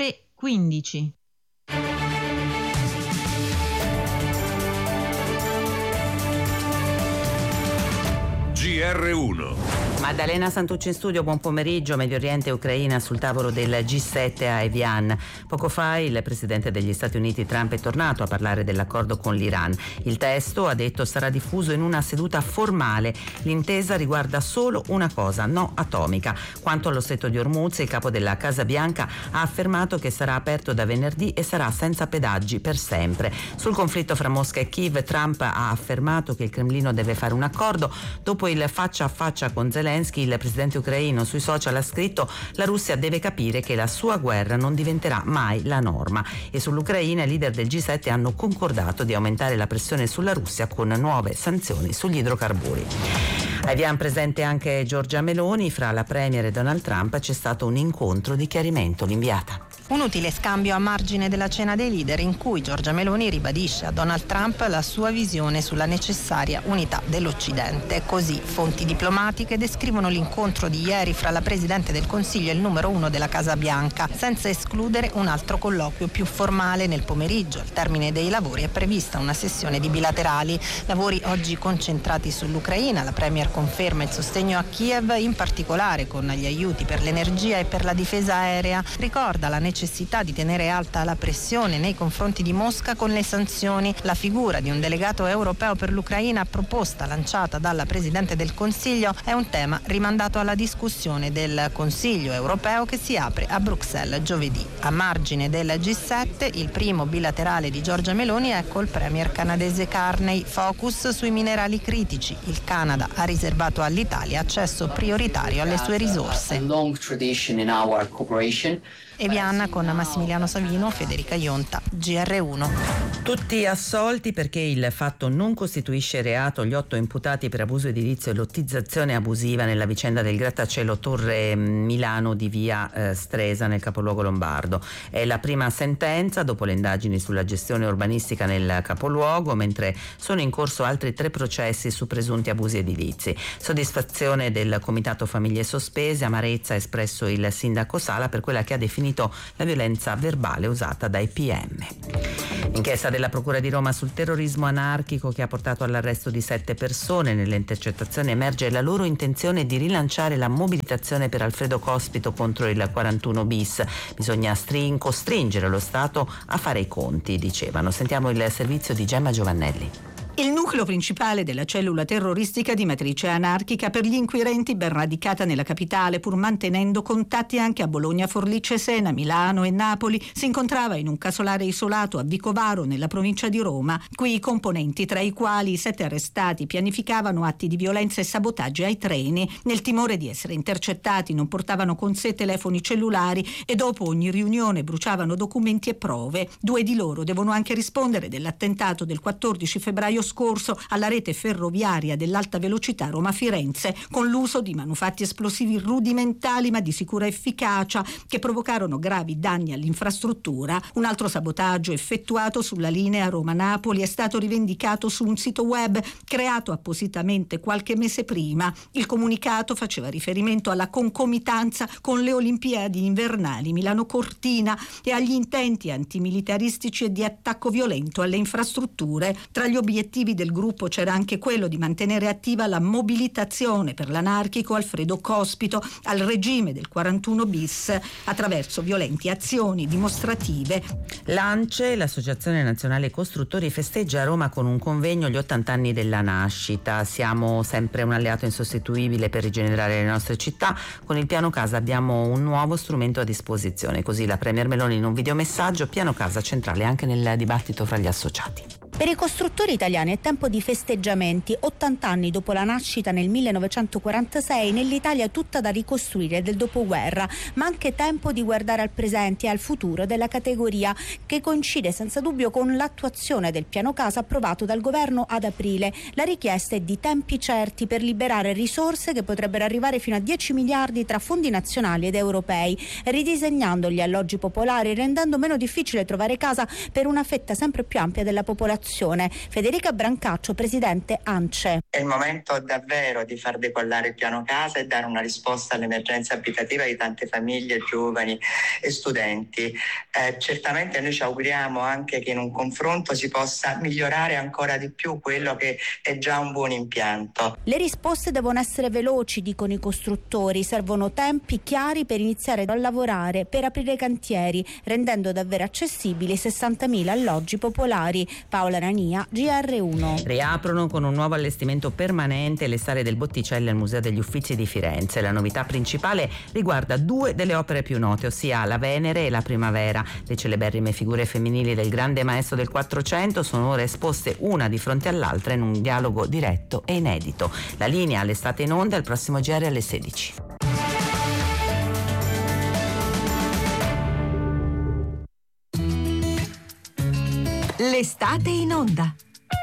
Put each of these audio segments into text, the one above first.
ore 15. GR1. Maddalena Santucci in studio, buon pomeriggio. Medio Oriente e Ucraina sul tavolo del G7 a Evian. Poco fa il presidente degli Stati Uniti Trump è tornato a parlare dell'accordo con l'Iran. Il testo, ha detto, sarà diffuso in una seduta formale. L'intesa riguarda solo una cosa, no atomica. Quanto allo stretto di Hormuz, il capo della Casa Bianca ha affermato che sarà aperto da venerdì e sarà senza pedaggi per sempre. Sul conflitto fra Mosca e Kiev, Trump ha affermato che il Cremlino deve fare un accordo. Dopo il faccia a faccia con Zelensky, il presidente ucraino sui social ha scritto: la Russia deve capire che la sua guerra non diventerà mai la norma. E sull'Ucraina i leader del G7 hanno concordato di aumentare la pressione sulla Russia con nuove sanzioni sugli idrocarburi. Abbiamo presente anche Giorgia Meloni. Fra la premier e Donald Trump c'è stato un incontro di chiarimento. L'inviata. Un utile scambio a margine della cena dei leader in cui Giorgia Meloni ribadisce a Donald Trump la sua visione sulla necessaria unità dell'Occidente. Così fonti diplomatiche descrivono l'incontro di ieri fra la Presidente del Consiglio e il numero 1 della Casa Bianca, senza escludere un altro colloquio più formale nel pomeriggio. Al termine dei lavori è prevista una sessione di bilaterali. Lavori oggi concentrati sull'Ucraina. La Premier conferma il sostegno a Kiev, in particolare con gli aiuti per l'energia e per la difesa aerea. Ricorda la necessità di tenere alta la pressione nei confronti di Mosca con le sanzioni. La figura di un delegato europeo per l'Ucraina, proposta lanciata dalla Presidente del Consiglio, è un tema rimandato alla discussione del Consiglio europeo che si apre a Bruxelles giovedì. A margine del G7, il primo bilaterale di Giorgia Meloni è col premier canadese Carney, focus sui minerali critici. Il Canada ha riservato all'Italia accesso prioritario alle sue risorse. Evian con Massimiliano Savino, Federica Ionta, GR1. Tutti assolti perché il fatto non costituisce reato gli 8 imputati per abuso edilizio e lottizzazione abusiva nella vicenda del grattacielo Torre Milano di via Stresa nel capoluogo lombardo. È la prima sentenza dopo le indagini sulla gestione urbanistica nel capoluogo, mentre sono in corso altri 3 processi su presunti abusi edilizi. Soddisfazione del Comitato Famiglie Sospese, amarezza ha espresso il sindaco Sala per quella che ha definito la violenza verbale usata dai PM. Inchiesta della Procura di Roma sul terrorismo anarchico che ha portato all'arresto di 7 persone. Nelle intercettazioni emerge la loro intenzione di rilanciare la mobilitazione per Alfredo Cospito contro il 41 bis. Bisogna costringere lo Stato a fare i conti, dicevano. Sentiamo il servizio di Gemma Giovannelli. Il nucleo principale della cellula terroristica di matrice anarchica per gli inquirenti ben radicata nella capitale, pur mantenendo contatti anche a Bologna, Forlì, Cesena, Milano e Napoli, si incontrava in un casolare isolato a Vicovaro nella provincia di Roma. Qui i componenti, tra i quali i 7 arrestati, pianificavano atti di violenza e sabotaggi ai treni. Nel timore di essere intercettati non portavano con sé telefoni cellulari e dopo ogni riunione bruciavano documenti e prove. 2 di loro devono anche rispondere dell'attentato del 14 febbraio scorso alla rete ferroviaria dell'alta velocità Roma-Firenze, con l'uso di manufatti esplosivi rudimentali ma di sicura efficacia che provocarono gravi danni all'infrastruttura. Un altro sabotaggio effettuato sulla linea Roma-Napoli è stato rivendicato su un sito web creato appositamente qualche mese prima. Il comunicato faceva riferimento alla concomitanza con le Olimpiadi invernali Milano-Cortina e agli intenti antimilitaristici e di attacco violento alle infrastrutture. Tra gli obiettivi del gruppo c'era anche quello di mantenere attiva la mobilitazione per l'anarchico Alfredo Cospito al regime del 41 bis attraverso violenti azioni dimostrative. L'ANCE, l'Associazione Nazionale Costruttori, festeggia a Roma con un convegno gli 80 anni della nascita. Siamo sempre un alleato insostituibile per rigenerare le nostre città. Con il Piano Casa abbiamo un nuovo strumento a disposizione. Così la Premier Meloni in un videomessaggio: Piano Casa centrale anche nel dibattito fra gli associati. Per i costruttori italiani è tempo di festeggiamenti. 80 anni dopo la nascita nel 1946, nell'Italia tutta da ricostruire del dopoguerra, ma anche tempo di guardare al presente e al futuro della categoria, che coincide senza dubbio con l'attuazione del Piano Casa approvato dal governo ad aprile. La richiesta è di tempi certi per liberare risorse che potrebbero arrivare fino a 10 miliardi tra fondi nazionali ed europei, ridisegnando gli alloggi popolari, rendendo meno difficile trovare casa per una fetta sempre più ampia della popolazione. Federica Luca Brancaccio, presidente ANCE. È il momento davvero di far decollare il piano casa e dare una risposta all'emergenza abitativa di tante famiglie, giovani e studenti. Certamente noi ci auguriamo anche che in un confronto si possa migliorare ancora di più quello che è già un buon impianto. Le risposte devono essere veloci, dicono i costruttori, servono tempi chiari per iniziare a lavorare, per aprire cantieri, rendendo davvero accessibili 60.000 alloggi popolari. Paola Rania, GR1. Riaprono con un nuovo allestimento permanente le sale del Botticelli al Museo degli Uffizi di Firenze. La novità principale riguarda due delle opere più note, ossia la Venere e la Primavera. Le celeberrime figure femminili del grande maestro del Quattrocento sono ora esposte una di fronte all'altra in un dialogo diretto e inedito. La linea all'estate in onda, il prossimo GR alle 16. L'estate in onda.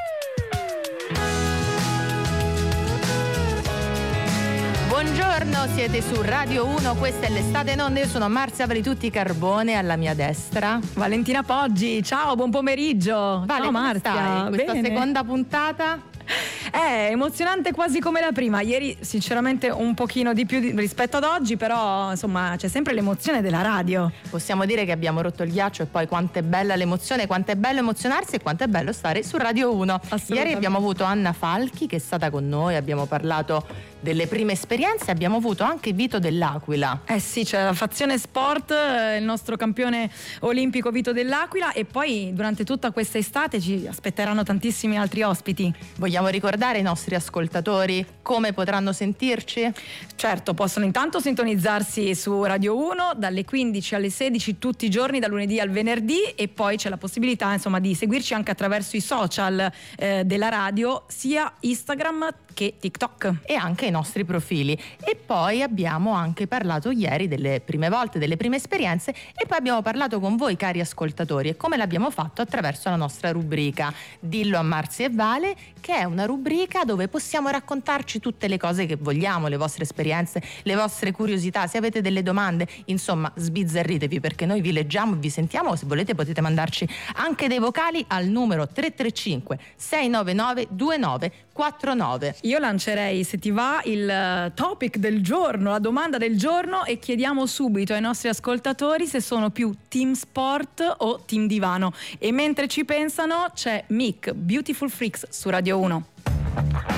Buongiorno, siete su Radio 1, questa è l'estate in onda, io sono Marzia Valitutti Carbone, alla mia destra Valentina Poggi, ciao, buon pomeriggio. Vale, ciao Marzia, questa bene. seconda puntata? È emozionante quasi come la prima. Ieri sinceramente un pochino di più rispetto ad oggi, però insomma c'è sempre l'emozione della radio. Possiamo dire che abbiamo rotto il ghiaccio, e poi quanto è bella l'emozione, quanto è bello emozionarsi e quanto è bello stare su Radio 1. Ieri abbiamo avuto Anna Falchi che è stata con noi, abbiamo parlato delle prime esperienze, abbiamo avuto anche Vito Dell'Aquila. Sì, c'è la fazione sport, il nostro campione olimpico Vito Dell'Aquila, e poi durante tutta questa estate ci aspetteranno tantissimi altri ospiti. Vogliamo ricordare ai nostri ascoltatori come potranno sentirci? Certo, possono intanto sintonizzarsi su Radio 1 dalle 15 alle 16 tutti i giorni, da lunedì al venerdì, e poi c'è la possibilità insomma di seguirci anche attraverso i social della radio, sia Instagram che TikTok, e anche i nostri profili. E poi abbiamo anche parlato ieri delle prime volte, delle prime esperienze, e poi abbiamo parlato con voi cari ascoltatori, e come l'abbiamo fatto attraverso la nostra rubrica Dillo a Marzia e Vale, che è una rubrica dove possiamo raccontarci tutte le cose che vogliamo, le vostre esperienze, le vostre curiosità. Se avete delle domande, insomma, sbizzarritevi, perché noi vi leggiamo e vi sentiamo. Se volete potete mandarci anche dei vocali al numero 335 699 2949. Io lancerei, se ti va, il topic del giorno, la domanda del giorno, e chiediamo subito ai nostri ascoltatori se sono più team sport o team divano. E mentre ci pensano c'è Mick, Beautiful Freaks su Radio 1.